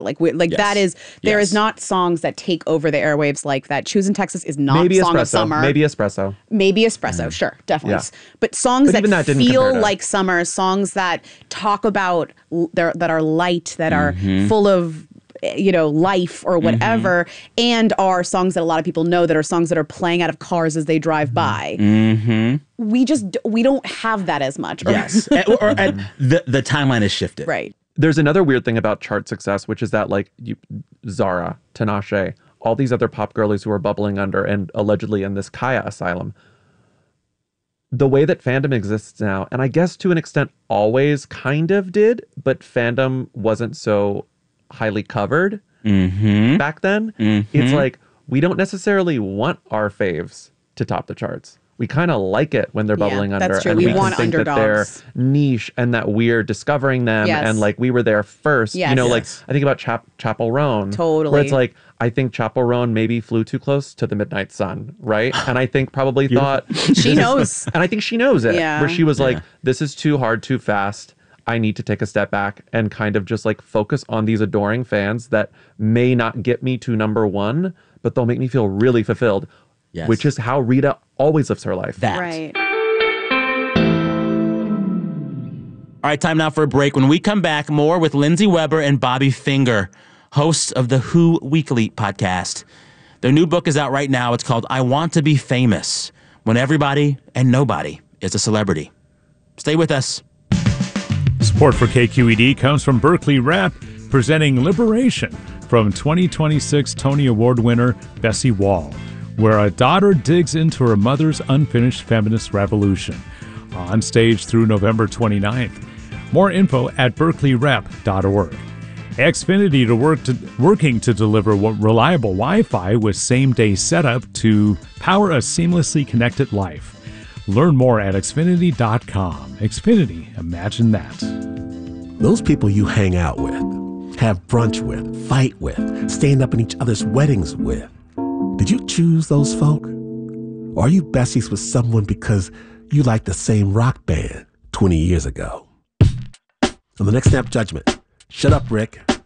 that is, there is not songs that take over the airwaves like that. Choosing Texas is not maybe Song Espresso. of Summer. Maybe Espresso. Sure, definitely. Yeah. But songs But that didn't feel compare to- like summer, songs that talk about, that are light, that are full of, life or whatever, and are songs that a lot of people know, that are songs that are playing out of cars as they drive by. We don't have that as much. Yes. The timeline has shifted. Right. There's another weird thing about chart success, which is that Zara, Tinashe, all these other pop girlies who are bubbling under and allegedly in this Kaya asylum, the way that fandom exists now, and I guess to an extent always kind of did, but fandom wasn't so highly covered back then. It's like, we don't necessarily want our faves to top the charts. We kind of like it when they're bubbling under. That's true. And We can want think underdogs. that they're niche and that we're discovering them and like we were there first. Yes. Like I think about Chapel Roan. Totally. Where it's like, I think Chapel Roan maybe flew too close to the midnight sun, right? And I think probably thought... She knows. And I think she knows it. Yeah. Where she was like, this is too hard, too fast. I need to take a step back and kind of just like focus on these adoring fans that may not get me to number one, but they'll make me feel really fulfilled. Yes. Which is how Rita always lives her life. Right. All right, time now for a break. When we come back, more with Lindsay Weber and Bobby Finger, hosts of the Who Weekly podcast. Their new book is out right now. It's called I Want to Be Famous, When Everybody and Nobody is a Celebrity. Stay with us. Support for KQED comes from Berkeley Rap, presenting Liberation from 2026 Tony Award winner Bessie Wall, where a daughter digs into her mother's unfinished feminist revolution. On stage through November 29th. More info at berkeleyrep.org. Xfinity working to deliver reliable Wi-Fi with same-day setup to power a seamlessly connected life. Learn more at Xfinity.com. Xfinity, imagine that. Those people you hang out with, have brunch with, fight with, stand up in each other's weddings with. Did you choose those folk? Or are you besties with someone because you like the same rock band 20 years ago? On the next Snap Judgment, shut up, Rick.